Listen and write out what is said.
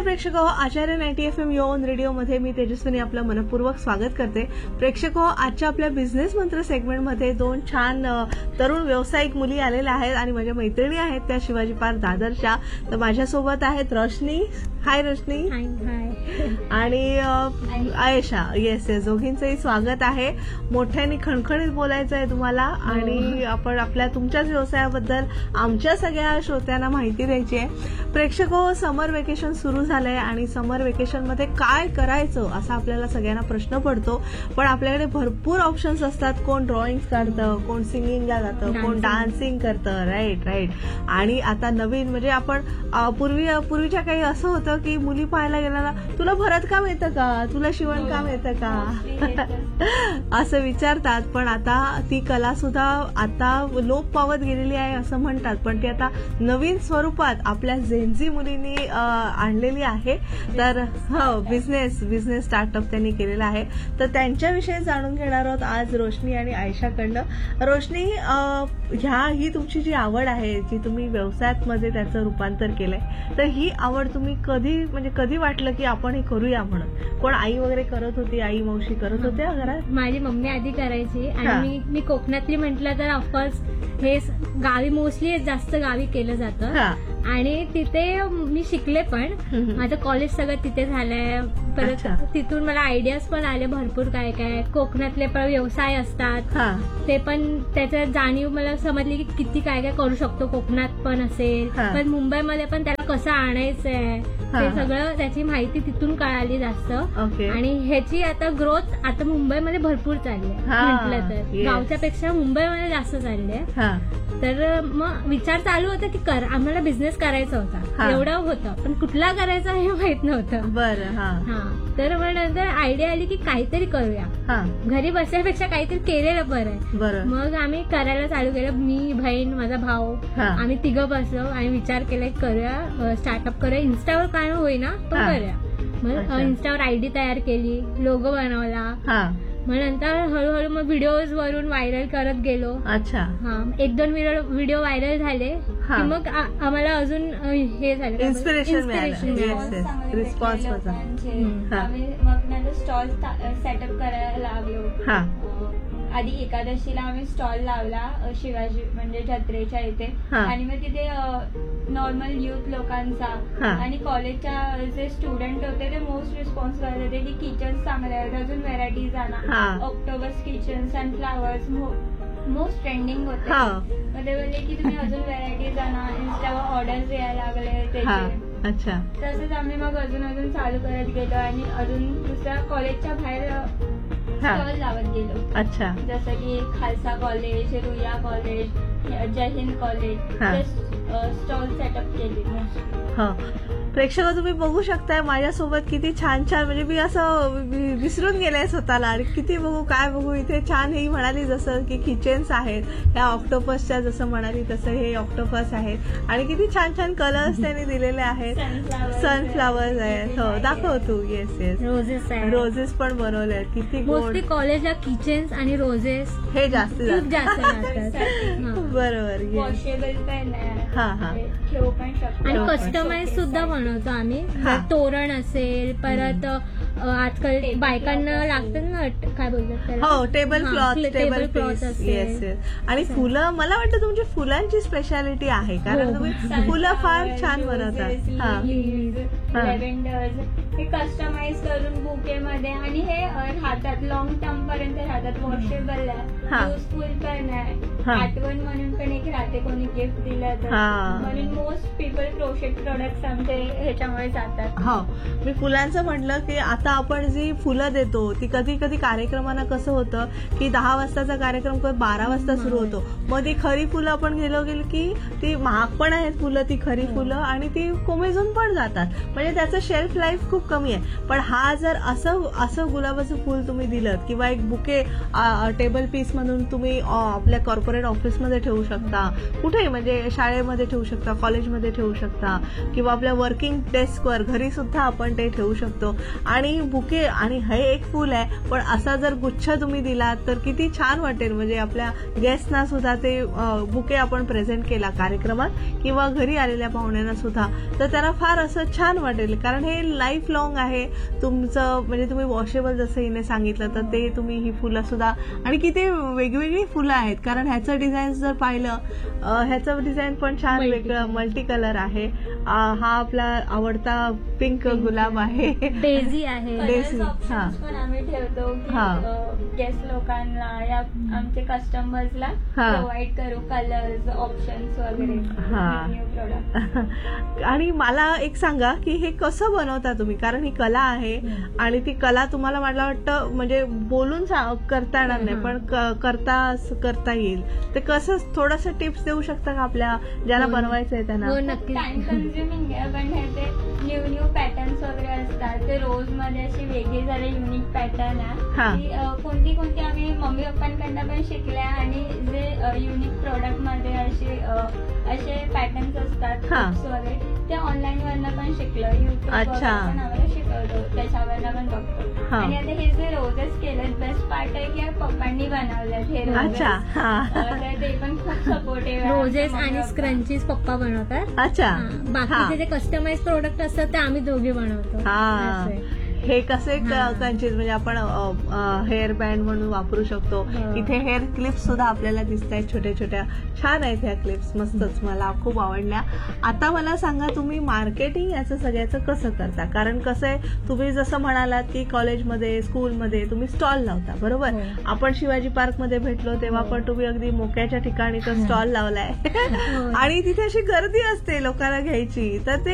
प्रेक्षक हो, आचार्य 90 FM योन रेडिओमध्ये मी तेजस्विनी आपलं मनपूर्वक स्वागत करते. प्रेक्षक हो, आजच्या आपल्या बिझनेस मंत्र सेगमेंटमध्ये दोन छान तरुण व्यावसायिक मुली आलेल्या आहेत आणि माझ्या मैत्रिणी आहेत त्या शिवाजी पार्क दादरच्या. तर माझ्यासोबत आहेत रोशनी. हाय रोशनी. आणि आयशा. येस येस, दोघींचंही स्वागत आहे. मोठ्याने खणखणीत बोलायचं आहे तुम्हाला आणि आपण आपल्या तुमच्याच व्यवसायाबद्दल आमच्या सगळ्या श्रोत्यांना माहिती द्यायची आहे. प्रेक्षक हो, समर वेकेशन सुरू झालंय आणि समर वेकेशनमध्ये काय करायचं असा आपल्याला सगळ्यांना प्रश्न पडतो. पण आपल्याकडे भरपूर ऑप्शन्स असतात. कोण ड्रॉइंग काढतं, कोण सिंगिंगला जातं, कोण डान्सिंग करतं. राईट. आणि आता नवीन म्हणजे आपण पूर्वीच्या काही असं होतं की मुली पाहायला गेला तुला भरतकाम येतं का, तुला शिवणकाम येतं का असं विचारतात. पण आता ती कला सुद्धा आता लोप पावत गेलेली आहे असं म्हणतात. पण ती आता नवीन स्वरूपात आपल्या जेनझी मुलींनी आणलेली आहे. तर बिझनेस स्टार्टअप त्यांनी केलेला आहे. तर त्यांच्याविषयी जाणून घेणार आहोत आज रोशनी आणि आयशाकडनं. रोशनी, ही तुमची जी आवड आहे, जी तुम्ही व्यवसायात मध्ये त्याचं रूपांतर केलंय, तर ही आवड तुम्ही कधी वाटलं की आपण हे करूया म्हणून? कोण आई वगैरे करत होती, आई मावशी करत होत्या घरात? माझी मम्मी आधी करायची आणि मी कोकणातली म्हटलं तर ऑफकोर्स हे गावी मोस्टली जास्त गावी केलं जातं आणि तिथे मी शिकले पण. माझं कॉलेज सगळं तिथे झालंय. परत तिथून मला आयडियाज पण आले भरपूर काय काय कोकणातले पण व्यवसाय असतात ते पण त्याच्यात जाणीव मला समजली की किती काय काय करू शकतो कोकणात पण असेल. पण मुंबईमध्ये पण त्याला कसं आणायचंय ते सगळं त्याची माहिती तिथून कळाली जास्त. आणि ह्याची आता ग्रोथ आता मुंबईमध्ये भरपूर चालली आहे म्हटलं तर. गावच्या पेक्षा मुंबईमध्ये जास्त चालली आहे. तर मग विचार चालू होता की आम्हाला बिझनेस करायचा होता, एवढं होतं पण कुठला करायचा हे माहित नव्हतं. बरं. तर मग नंतर आयडिया आली की काहीतरी करूया, घरी बसण्यापेक्षा काहीतरी केलेलं बरं आहे. मग आम्ही करायला चालू केलं. मी, बहीण, माझा भाऊ, आम्ही तिघं बसलो आणि विचार केला की करूया, स्टार्टअप करूया. इन्स्टावर काय होईना पण करूया. मग इन्स्टावर आयडी तयार केली, लोगो बनवला. मग नंतर हळूहळू मग व्हिडिओज वरून व्हायरल करत गेलो. अच्छा. 1-2 व्हिडिओ व्हायरल झाले की मग आम्हाला अजून हे झालं, इन्स्पिरेशन रिस्पॉन्स. मग नंतर स्टॉल सेटअप करायला लागलो. आधी एकादशीला आम्ही स्टॉल लावला शिवाजी म्हणजे जत्रेच्या इथे. आणि मग तिथे नॉर्मल युथ लोकांचा आणि कॉलेजच्या जे स्टुडंट होते ते मोस्ट रिस्पॉन्स करत होते की किचन चांगले आहेत, अजून व्हेरायटीज आणा. ऑक्टोबस किचन, सनफ्लावर्स मोस्ट ट्रेंडिंग होते. मग ते बोलले की तुम्ही अजून व्हेरायटीज आणा. इन्स्टावर ऑर्डर्स यायला लागले त्याचे. अच्छा. तसंच आम्ही मग अजून चालू करत गेलो आणि अजून दुसऱ्या कॉलेजच्या बाहेर स्टॉल लावत गेलो. अच्छा. जसं की खालसा कॉलेज, रुया कॉलेज, जय हिंद कॉलेज, स्टॉल सेटअप केले. प्रेक्षक तुम्ही बघू शकताय माझ्यासोबत किती छान म्हणजे मी असं विसरून गेले स्वतःला. आणि किती बघू काय बघू इथे छान. ही म्हणाली जसं की किचन्स आहेत, ह्या ऑक्टोपसच्या जसं म्हणाली तसं हे ऑक्टोपस आहेत आणि किती छान कलर्स त्यांनी दिलेले आहेत. सनफ्लावर्स आहेत. दाखव तू. येस. रोजेस पण बनवले आहेत. किती मोस्टली कॉलेजला किचन्स आणि रोजेस हे जास्त बरोबर. वॉशेबल पण आणि कस्टमाइज सुद्धा बनवतो आम्ही. तोरण असेल, परत आजकाल बायकांना लागतात ना, काय बोलतात त्याला, टेबल क्लॉथ असेल. आणि फुलं, मला वाटतं तुमची फुलांची स्पेशालिटी आहे कारण तुम्ही फुलं फार छान बनवतात. लेव्हेंडर्स हे कस्टमाइज करून बुके मध्ये आणि हे राहतात, लॉंग टर्म पर्यंत राहतात. वॉशेबल आहे, युजफुल पण आहे, आठवण म्हणून पण एक राहते कोणी गिफ्ट दिलं तर. म्हणून मोस्ट पीपल क्रोशेट प्रोडक्ट्स आमचे ह्याच्यामुळे जातात. मी फुलांचं म्हटलं की आता आपण जी फुलं देतो ती कधी कार्यक्रमांना कसं होतं की 10 वाजताचा कार्यक्रम 12 वाजता सुरू होतो. मग ती खरी फुलं आपण गेलो की ती महाग पण आहेत फुलं, ती खरी फुलं, आणि ती कोमेजून पण जातात. म्हणजे त्याचं शेल्फ लाईफ खूप कमी आहे. पण हा जर असं गुलाबाचं फुल तुम्ही दिलं किंवा एक बुके टेबल पीस म्हणून तुम्ही आपल्या कॉर्पोरेट कॉर्पोरेट ऑफिसमध्ये ठेवू शकता, कुठेही म्हणजे शाळेमध्ये ठेवू शकता, कॉलेजमध्ये ठेवू शकता किंवा आपल्या वर्किंग डेस्कवर घरी सुद्धा आपण ते ठेवू शकतो. आणि बुके, आणि हे एक फुल आहे पण असा जर गुच्छ तुम्ही दिलात तर किती छान वाटेल. म्हणजे आपल्या गेस्टना सुद्धा ते बुके आपण प्रेझेंट केला कार्यक्रमात किंवा घरी आलेल्या पाहुण्यांना सुद्धा, तर त्यांना फार असं छान वाटेल. कारण हे लाईफ लॉंग आहे तुमचं. म्हणजे तुम्ही वॉशेबल जसं हिने सांगितलं तर ते तुम्ही ही फुलं सुद्धा, आणि किती वेगवेगळी फुलं आहेत. कारण ह्याचं डिझाईन जर पाहिलं, ह्याचं डिझाईन पण छान वेगळं मल्टी कलर आहे. हा आपला आवडता पिंक गुलाब आहे, डेझी आहे. डेझी. ऑप्शन्स पण आम्ही ठेवतो की गेस्ट लोकांना या आमच्या कस्टमर्सला प्रोव्हाइड करू कलर्स ऑप्शन्स वगैरे न्यू प्रोडक्ट. आणि मला एक सांगा की हे कसं बनवता तुम्ही, कारण ही कला आहे आणि ती कला तुम्हाला मला वाटतं म्हणजे बोलून करता येणार नाही पण करता येईल. ते कसं थोडंसं टिप्स देऊ शकता का आपल्या ज्याला बनवायचंय त्यांना? हो नक्की. टाइम कन्झ्युमिंग आहे पण ह्याचे न्यू पॅटर्न्स वगैरे असतात. ते रोज मध्ये असे वेगळे झाले युनिक पॅटर्न आहे. कोणती आम्ही मम्मी पप्पांकडनं पण शिकल्या आणि जे युनिक प्रोडक्ट मध्ये असे पॅटर्न्स असतात वगैरे ते ऑनलाईन वरनं पण शिकलो. युट्यूब पण आम्हाला शिकवतो, त्याच्यावरनं पण बघतो. आणि आता हे जे रोजेस केलेत बेस्ट पार्ट आहे की पप्पांनी बनवलेत हे रोजेस. तर ते पण खूप सपोर्टिव्ह. रोजेस आणि स्क्रंचीज पप्पा बनवतात. अच्छा. बाकीचे जे कस्टमाइज प्रोडक्ट असतात ते आम्ही दोघे बनवतो. हे कसे कंचीज म्हणजे आपण हेअर बँड म्हणून वापरू शकतो. इथे हेअर क्लिप्स सुद्धा आपल्याला दिसत आहेत छोट्या छोट्या, छान आहेत ह्या क्लिप्स, मस्तच, मला खूप आवडल्या. आता मला सांगा तुम्ही मार्केटिंग याचं सगळ्याचं कसं करता? कारण कसं आहे, तुम्ही जसं म्हणालात की कॉलेजमध्ये स्कूलमध्ये तुम्ही स्टॉल लावता, बरोबर. आपण शिवाजी पार्क मध्ये भेटलो तेव्हा पण तुम्ही अगदी मोक्याच्या ठिकाणी तो स्टॉल लावलाय आणि तिथे अशी गर्दी असते लोकांना घ्यायची, तर ते